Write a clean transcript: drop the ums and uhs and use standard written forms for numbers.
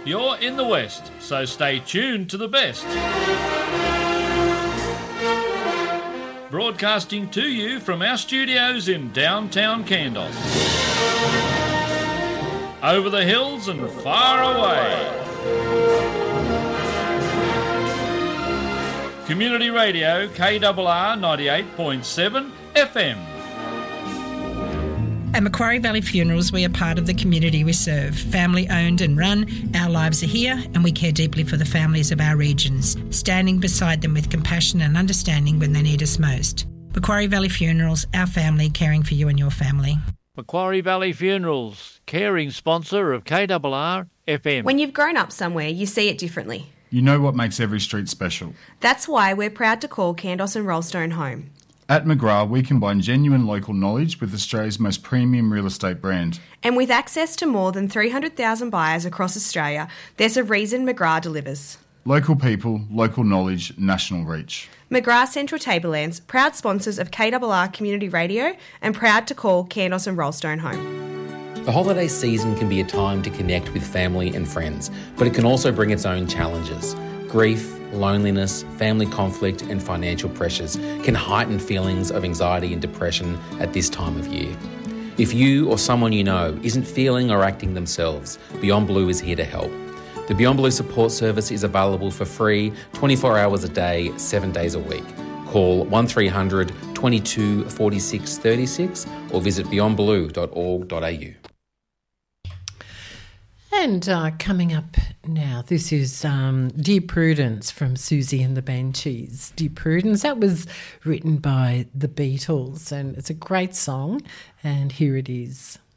you're in the West, so stay tuned to the best. Broadcasting to you from our studios in downtown Kandos. Over the hills and far away. Community Radio KRR 98.7 FM. At Macquarie Valley Funerals, we are part of the community we serve. Family owned and run, our lives are here and we care deeply for the families of our regions, standing beside them with compassion and understanding when they need us most. Macquarie Valley Funerals, our family, caring for you and your family. Macquarie Valley Funerals, caring sponsor of KRR FM. When you've grown up somewhere, you see it differently. You know what makes every street special. That's why we're proud to call Kandos and Rollstone home. At McGrath, we combine genuine local knowledge with Australia's most premium real estate brand. And with access to more than 300,000 buyers across Australia, there's a reason McGrath delivers. Local people, local knowledge, national reach. McGrath Central Tablelands, proud sponsors of KRR Community Radio and proud to call Kandos and Rollstone home. The holiday season can be a time to connect with family and friends, but it can also bring its own challenges. Grief, loneliness, family conflict and financial pressures can heighten feelings of anxiety and depression at this time of year. If you or someone you know isn't feeling or acting themselves, Beyond Blue is here to help. The Beyond Blue support service is available for free 24 hours a day, 7 days a week. Call 1300 22 46 36 or visit beyondblue.org.au. And coming up now, this is Dear Prudence from Susie and the Banshees. Dear Prudence, that was written by the Beatles and it's a great song and here it is.